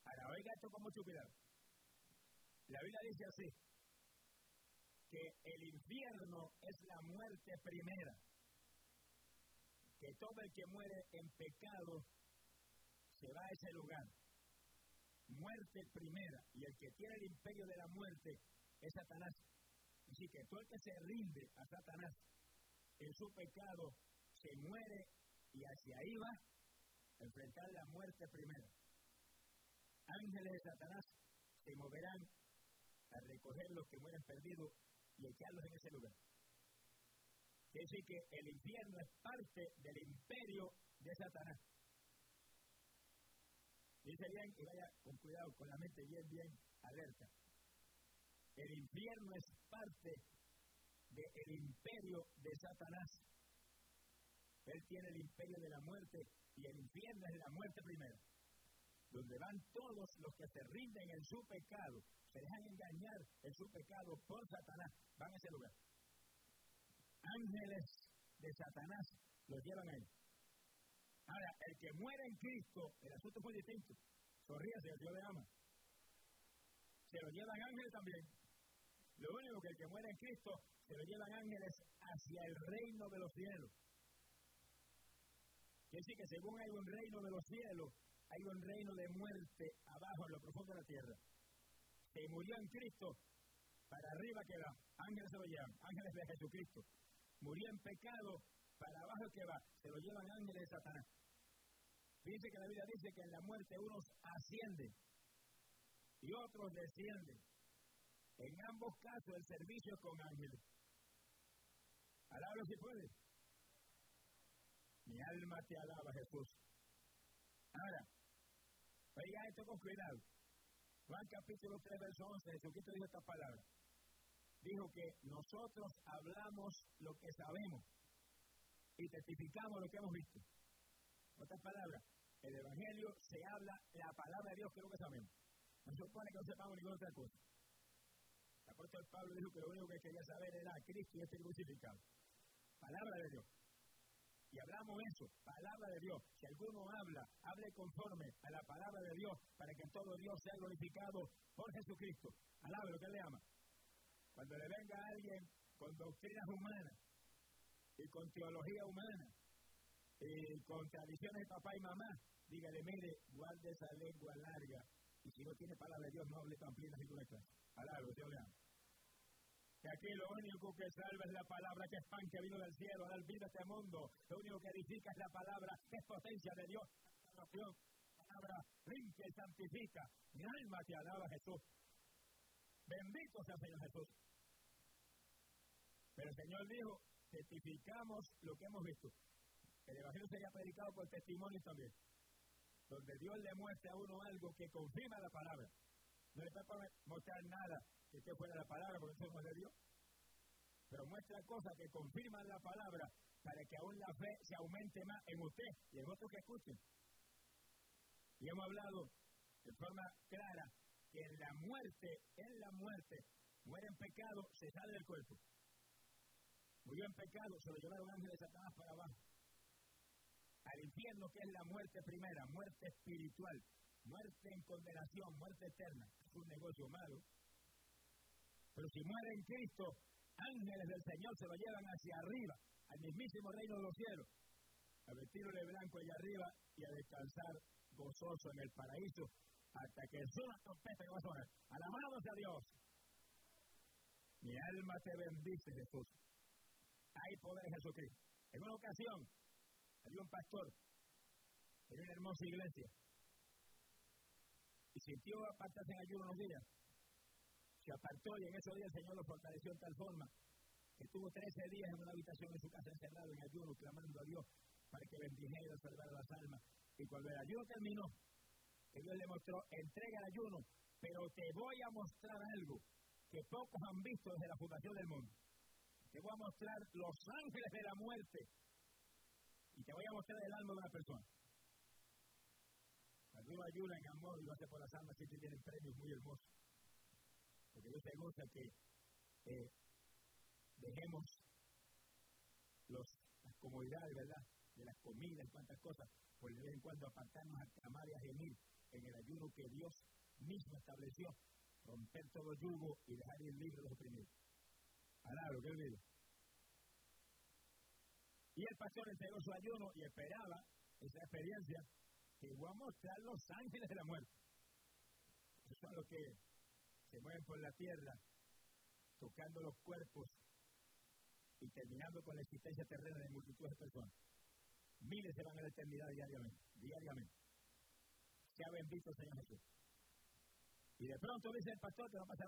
Ahora, oiga esto con mucho cuidado. La Biblia dice así, que el infierno es la muerte primera, que todo el que muere en pecado se va a ese lugar. Muerte primera, y el que tiene el imperio de la muerte es Satanás. Así que todo el que se rinde a Satanás en su pecado se muere y hacia ahí va a enfrentar la muerte primera. Ángeles de Satanás se moverán a recoger los que mueren perdidos y echarlos en ese lugar. Quiere decir que el infierno es parte del imperio de Satanás. Dice bien, y vaya con cuidado, con la mente bien alerta. El infierno es parte del imperio de Satanás. Él tiene el imperio de la muerte y el infierno es la muerte primera. Donde van todos los que se rinden en su pecado, se dejan engañar en su pecado por Satanás, van a ese lugar. Ángeles de Satanás los llevan ahí. Ahora, el que muere en Cristo, el asunto es muy distinto. Sonríase, el Dios le ama. Se lo llevan ángeles también. Lo único que el que muere en Cristo, se lo llevan ángeles hacia el reino de los cielos. Quiere decir que según hay un reino de los cielos, hay un reino de muerte abajo en lo profundo de la tierra. Se murió en Cristo, para arriba que va, ángeles se lo llevan, ángeles de Jesucristo. Murió en pecado, para abajo que va, se lo llevan ángeles de Satanás. Fíjense que la Biblia dice que en la muerte unos ascienden y otros descienden. En ambos casos el servicio es con ángeles. Alábalo si puede. Mi alma te alaba, Jesús. Ahora, oiga esto con cuidado. Juan capítulo 3, verso 11, Jesucristo dijo esta palabra. Dijo que nosotros hablamos lo que sabemos y testificamos lo que hemos visto. Otras palabras, el Evangelio se habla la palabra de Dios, que es lo que sabemos. No se supone que no sepamos ninguna otra cosa. El apóstol Pablo dijo que lo único que quería saber era a Cristo y este crucificado. Palabra de Dios. Y hablamos eso, palabra de Dios. Si alguno habla, hable conforme a la palabra de Dios, para que todo Dios sea glorificado por Jesucristo. Alabe lo que Él le ama. Cuando le venga a alguien con doctrinas humanas, y con teología humana, y con tradiciones de papá y mamá, dígale, mire, guarde esa lengua larga, y si no tiene palabra de Dios, no hable tan plena ninguna clase. Alabe, Dios le ama. Que aquí lo único que salva es la palabra, que es pan que vino del cielo, a dar vida a este mundo. Lo único que edifica es la palabra, que es potencia de Dios. La palabra limpia y santifica. Mi alma te alaba, Jesús. Bendito sea el Señor Jesús. Pero el Señor dijo, testificamos lo que hemos visto. El Evangelio sería predicado por testimonio también. Donde Dios le muestra a uno algo que confirma la palabra. No le puede mostrar nada que esté fuera de la palabra, porque eso no es de Dios. Pero muestra cosas que confirman la palabra para que aún la fe se aumente más en usted y en otros que escuchen. Y hemos hablado de forma clara que en la muerte, muere en pecado, se sale del cuerpo. Murió en pecado, se lo llevaron ángeles de Satanás para abajo. Al infierno, que es la muerte primera, muerte espiritual. Muerte en condenación, muerte eterna. Es un negocio malo. Pero si muere en Cristo, ángeles del Señor se lo llevan hacia arriba, al mismísimo reino de los cielos, a vestirlo de blanco allá arriba y a descansar gozoso en el paraíso, hasta que suena la trompeta que va a sonar. Alabado sea Dios. Mi alma te bendice, Jesús. Hay poder en Jesucristo. En una ocasión, había un pastor en una hermosa iglesia y sintió apartarse en ayuno unos días. Se apartó y en esos días el Señor lo fortaleció en tal forma que estuvo 13 días en una habitación en su casa encerrado en ayuno, clamando a Dios para que bendijera y salvara las almas. Y cuando el ayuno terminó, Dios le mostró, entrega el ayuno, pero te voy a mostrar algo que pocos han visto desde la fundación del mundo. Te voy a mostrar los ángeles de la muerte y te voy a mostrar el alma de una persona. Cuando uno ayuna en amor y lo hace por las almas, siempre tienen premios muy hermosos. Porque Dios te gusta que dejemos las comodidades, ¿verdad? De las comidas y cuantas cosas, pues de vez en cuando apartarnos a clamar y a gemir en el ayuno que Dios mismo estableció, romper todo yugo y dejar ir libre a los oprimidos. Alabro, ¿qué digo? Y el pastor entregó su ayuno y esperaba esa experiencia que iba a mostrar los ángeles de la muerte. Esos son los que se mueven por la tierra, tocando los cuerpos y terminando con la existencia terrena de multitudes de personas. Miles se van a la eternidad diariamente. Sea bendito el Señor Jesús. Y de pronto dice el pastor que va a pasar